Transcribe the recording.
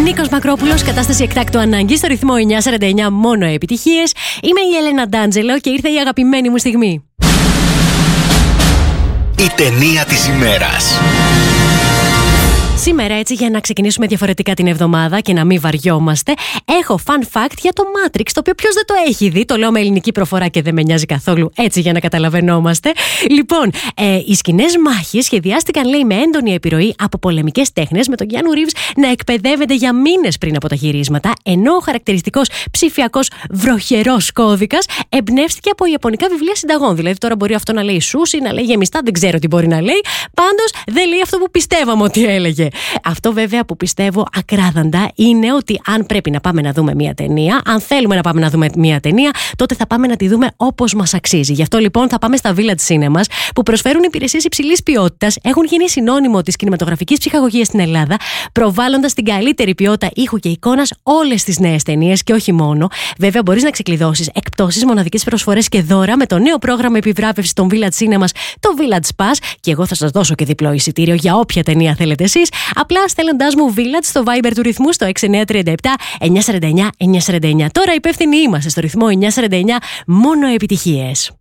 Νίκος Μακρόπουλος, κατάσταση εκτάκτου ανάγκης στο ρυθμό 949, μόνο επιτυχίες. Είμαι η Έλενα Ντάντζελο και ήρθε η αγαπημένη μου στιγμή. Η ταινία της ημέρας. Σήμερα, έτσι, για να ξεκινήσουμε διαφορετικά την εβδομάδα και να μην βαριόμαστε, έχω fun fact για το Matrix, το οποίο ποιος δεν το έχει δει. Το λέω με ελληνική προφορά και δεν με νοιάζει καθόλου, έτσι, για να καταλαβαίνόμαστε. Λοιπόν, οι σκηνές μάχης σχεδιάστηκαν, λέει, με έντονη επιρροή από πολεμικές τέχνες, με τον Keanu Reeves να εκπαιδεύεται για μήνες πριν από τα γυρίσματα, ενώ ο χαρακτηριστικός ψηφιακός βροχερός κώδικας εμπνεύστηκε από ιαπωνικά βιβλία συνταγών. Δηλαδή, τώρα μπορεί αυτό να λέει σούσι, να λέει γεμιστά, δεν ξέρω τι μπορεί να λέει. Πάντως, δεν λέει αυτό που πιστεύαμε ότι έλεγε. Αυτό βέβαια που πιστεύω ακράδαντα είναι ότι αν πρέπει να πάμε να δούμε μια ταινία, αν θέλουμε να πάμε να δούμε μια ταινία, τότε θα πάμε να τη δούμε όπως μας αξίζει. Γι' αυτό λοιπόν θα πάμε στα Village Cinemas, που προσφέρουν υπηρεσίες υψηλής ποιότητας, έχουν γίνει συνώνυμο της κινηματογραφικής ψυχαγωγίας στην Ελλάδα, προβάλλοντας την καλύτερη ποιότητα ήχου και εικόνας όλες τις νέες ταινίες και όχι μόνο. Βέβαια, μπορείς να ξεκλειδώσεις εκπτώσεις, μοναδικές προσφορές και δώρα με το νέο πρόγραμμα επιβράβευσης των Village Cinemas, το Village Pass, και εγώ θα σας δώσω και διπλό εισιτήριο για όποια ταινία θέλετε εσείς. Απλά στέλνοντάς μου Village στο Viber του ρυθμού στο 6937 949 949. Τώρα υπεύθυνοι είμαστε στο ρυθμό 949, μόνο επιτυχίες.